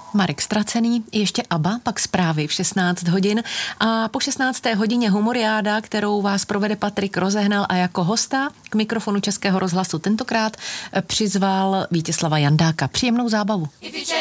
Marek Stracený, ještě ABBA, pak zprávy v 16 hodin a po 16. hodině humoriáda, kterou vás provede Patrik Rozehnal a jako hosta k mikrofonu Českého rozhlasu tentokrát přizval Vítězslava Jandáka. Příjemnou zábavu.